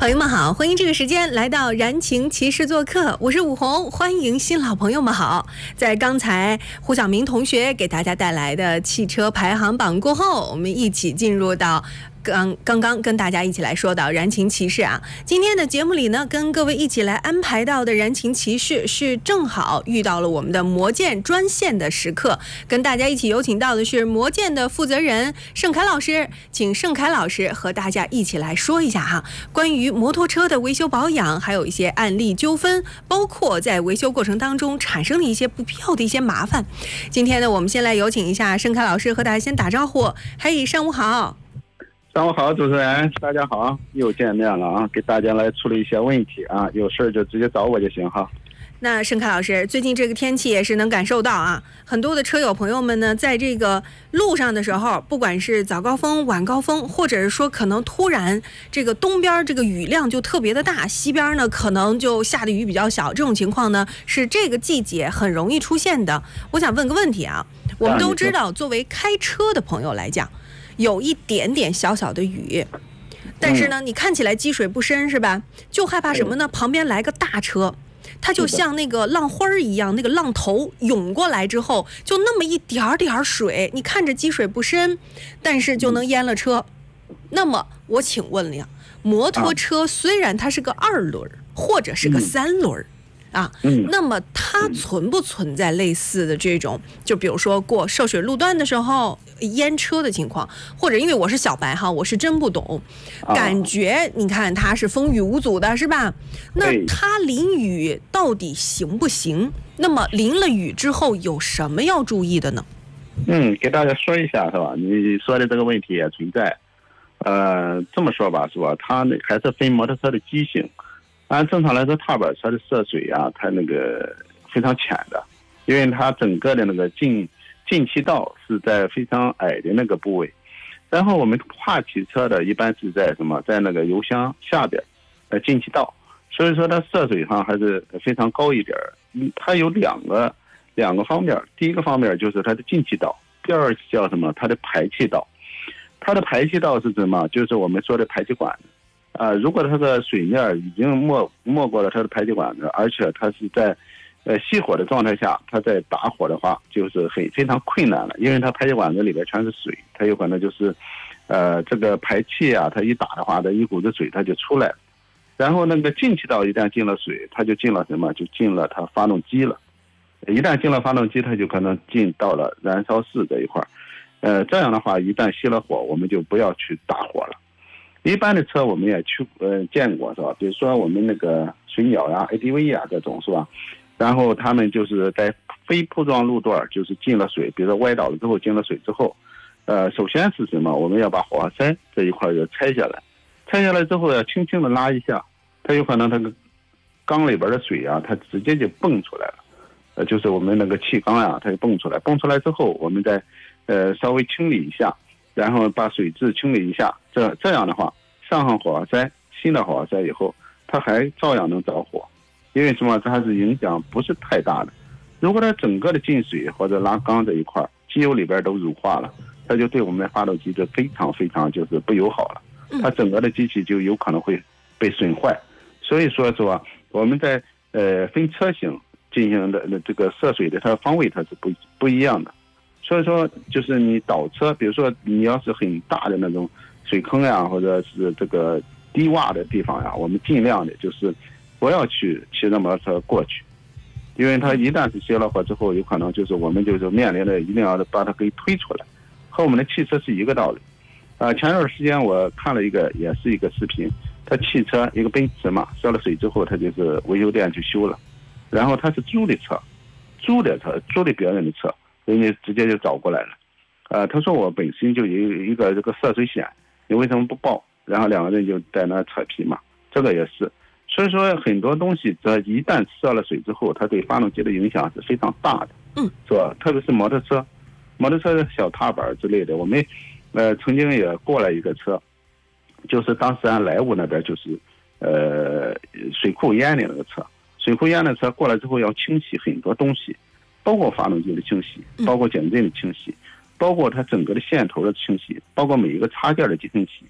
朋友们好，欢迎这个时间来到燃情骑士做客，我是武红，欢迎新老朋友们好。在刚才胡晓明同学给大家带来的汽车排行榜过后，我们一起进入到刚刚跟大家一起来说到燃情骑士啊，今天的节目里呢，跟各位一起来安排到的燃情骑士是正好遇到了我们的魔剑专线的时刻，跟大家一起有请到的是魔剑的负责人盛凯老师，请盛凯老师和大家一起来说一下哈，关于摩托车的维修保养，还有一些案例纠纷，包括在维修过程当中产生的一些不必要的一些麻烦。今天呢，我们先来有请一下盛凯老师和大家先打招呼。嘿，上午好。 上午好，主持人，大家好，又见面了啊！给大家来处理一些问题啊，有事就直接找我就行哈。 那盛凯老师，最近这个天气也是能感受到啊，很多的车友朋友们呢，在这个路上的时候，不管是早高峰、晚高峰，或者是说可能突然这个东边这个雨量就特别的大，西边呢可能就下的雨比较小，这种情况呢是这个季节很容易出现的。我想问个问题啊，我们都知道，作为开车的朋友来讲，有一点点小小的雨，但是呢，你看起来积水不深是吧？就害怕什么呢？旁边来个大车，它就像那个浪花一样，那个浪头涌过来之后，就那么一点点水，你看着积水不深，但是就能淹了车。那么我请问了呀，摩托车虽然它是个2轮或者是个3轮啊，那么它存不存在类似的这种，就比如说过涉水路段的时候淹车的情况，或者因为我是小白哈，我是真不懂，感觉你看它是风雨无阻的是吧？那它淋雨到底行不行？那么淋了雨之后有什么要注意的呢？ 给大家说一下是吧？你说的这个问题也存在，这么说吧是吧？它还是分摩托车的机型。按正常来说，踏板车的涉水啊，它那个非常浅的，因为它整个的那个进气道是在非常矮的那个部位。然后我们跨骑车的一般是在什么，在那个油箱下边，进气道，所以说它涉水上还是非常高一点。它有两个方面，第一个方面就是它的进气道，第二叫什么？它的排气道。它的排气道是什么？就是我们说的排气管。如果它的水面已经没过了它的排气管子，而且它是在熄火的状态下，它在打火的话，就是非常困难了，因为它排气管子里边全是水，它有可能就是这个排气啊，它一打的话，它一股子水它就出来了。然后那个进气道一旦进了水，它就进了什么？就进了它发动机了。一旦进了发动机，它就可能进到了燃烧室这一块。这样的话，一旦熄了火，我们就不要去打火了。一般的车我们也去见过是吧？比如说我们那个水鸟呀、ADV 呀这种是吧？然后他们就是在非铺装路段，就是进了水，比如说歪倒了之后进了水之后，首先是什么？我们要把火花塞这一块要拆下来，拆下来之后要轻轻的拉一下，它有可能它个缸里边的水啊，它直接就蹦出来了，就是我们那个气缸呀，它就蹦出来，蹦出来之后，我们再稍微清理一下。然后把水质清理一下，这样的话，上火花塞，新的火花塞以后，它还照样能着火，因为什么？它是影响不是太大的。如果它整个的进水或者拉缸这一块，机油里边都乳化了，它就对我们的发动机就非常就是不友好了，它整个的机器就有可能会被损坏。所以说我们在分车型进行的这个涉水的它的方位它是不一样的。所以说，就是你倒车，比如说你要是很大的那种水坑呀，或者是这个低洼的地方呀，我们尽量的就是不要去骑着摩托车过去，因为它一旦是熄了火之后，有可能就是我们就是面临的一定要把它给推出来，和我们的汽车是一个道理。前段时间我看了也是一个视频，他汽车一个奔驰嘛，涉了水之后，他就是维修店去修了，然后他是租的别人的车。人家直接就找过来了，他说我本身就有一个这个涉水险，你为什么不报？然后两个人就在那扯皮嘛，这个也是。所以说很多东西，这一旦涉了水之后，它对发动机的影响是非常大的，是吧？特别是摩托车的小踏板之类的，我们曾经也过来一个车，就是当时来武那边就是水库淹的那个车，水库淹的车过来之后要清洗很多东西。包括发动机的清洗，包括减震的清洗，包括它整个的线头的清洗，包括每一个插件的清洗，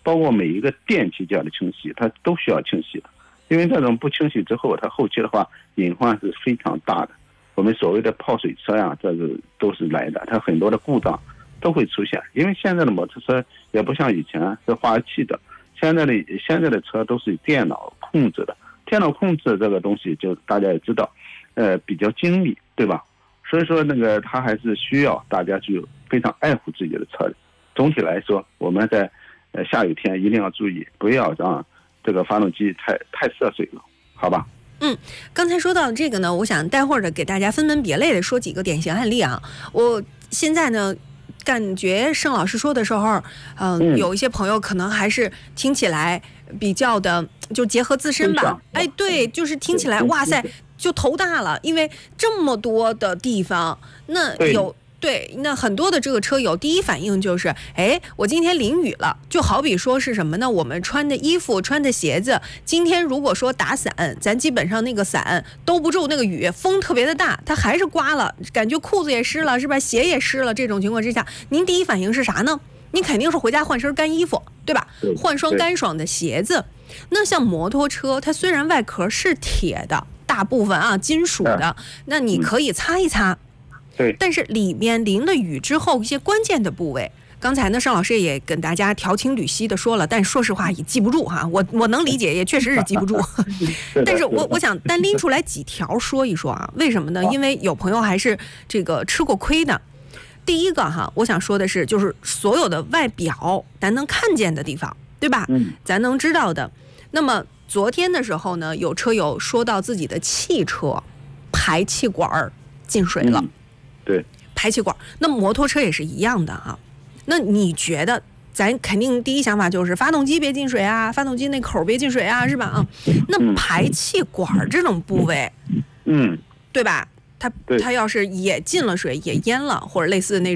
包括每一个电气件的清洗，它都需要清洗的。因为这种不清洗之后，它后期的话隐患是非常大的。我们所谓的泡水车呀，这个都是来的，它很多的故障都会出现。因为现在的摩托车也不像以前是化气的，现在的车都是电脑控制的。电脑控制这个东西，就大家也知道，比较精密，对吧？所以说它还是需要大家去非常爱护自己的车的。总体来说，我们在下雨天一定要注意，不要让这个发动机太涉水了，好吧？ 刚才说到这个呢，我想待会儿的给大家分门别类的说几个典型案例啊。我现在呢，感觉盛老师说的时候，有一些朋友可能还是听起来比较的，就结合自身吧。哎，对，就是听起来，哇塞，就头大了，因为这么多的地方，那有。对，那很多的这个车友第一反应就是，哎，我今天淋雨了，就好比说是什么呢？我们穿的衣服、穿的鞋子，今天如果说打伞，咱基本上那个伞兜不住那个雨，风特别的大，它还是刮了，感觉裤子也湿了，是吧？鞋也湿了。这种情况之下，您第一反应是啥呢？您肯定是回家换身干衣服，对吧？换双干爽的鞋子。那像摩托车，它虽然外壳是铁的，大部分啊金属的，那你可以擦一擦。 对， 但是里面淋了雨之后，一些关键的部位，刚才呢，盛老师也跟大家调清捋析的说了，但说实话也记不住哈，我能理解，也确实是记不住。但是我想单拎出来几条说一说啊，为什么呢？因为有朋友还是这个吃过亏的。第一个哈，我想说的是，就是所有的外表咱能看见的地方，对吧？咱能知道的。那么昨天的时候呢，有车友说到自己的汽车排气管进水了。 对， 排气管，那摩托车也是一样的啊。那你觉得，咱肯定第一想法就是发动机别进水啊，发动机那口别进水啊，是吧？啊，那排气管这种部位，对吧？它要是也进了水，也淹了，或者类似的那种。